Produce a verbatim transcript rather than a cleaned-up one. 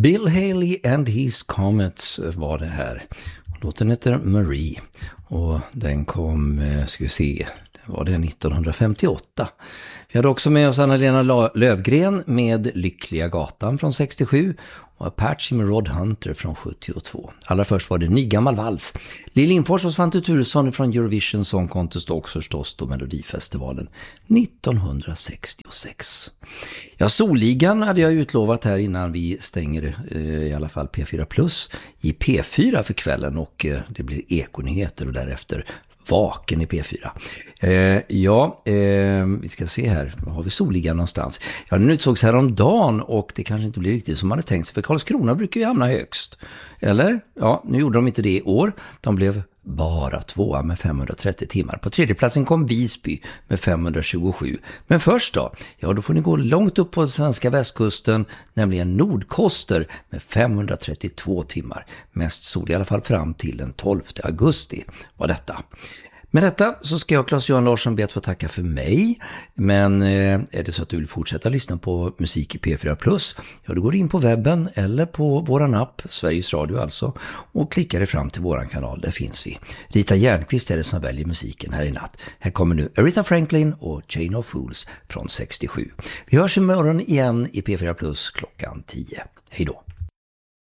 Bill Haley and his Comets var det här. Låten heter Marie och den kom, ska vi se, det var det nittonhundrafemtioåtta. Vi hade också med oss Anna-Lena Lövgren med Lyckliga gatan från sextiosju och Apache med Rod Hunter från sjuttiotvå. Allra först var det Nygammal vals. Lill Lindfors och Svante Thuresson från Eurovision Song Contest och också förstås då Melodifestivalen nittonhundrasextiosex. Ja, Solligan hade jag utlovat här innan vi stänger eh, i alla fall P fyra Plus i P fyra för kvällen och eh, det blir Ekonyheter och därefter Vaken i P fyra. Eh, ja, eh, vi ska se här. Var har vi Solligan någonstans? Ja, den utsågs här om dagen och det kanske inte blir riktigt som man hade tänkt sig. För Karlskrona brukar ju hamna högst. Eller? Ja, nu gjorde de inte det i år. De blev bara tvåa med femhundratrettio timmar. På tredjeplatsen kom Visby med femhundratjugosju. Men först då? Ja, då får ni gå långt upp på svenska västkusten, nämligen Nordkoster med femhundratrettiotvå timmar. Mest sol i alla fall fram till den tolfte augusti var detta. Med detta så ska jag, Claes-Johan Larsson, be att få tacka för mig. Men eh, är det så att du vill fortsätta lyssna på musik i P fyra Plus, ja, då går du in på webben eller på våran app, Sveriges Radio alltså, och klickar dig fram till våran kanal. Där finns vi. Rita Järnqvist är det som väljer musiken här i natt. Här kommer nu Aretha Franklin och Chain of Fools från sextiosju. Vi hörs imorgon igen i P fyra Plus klockan tio. Hej då!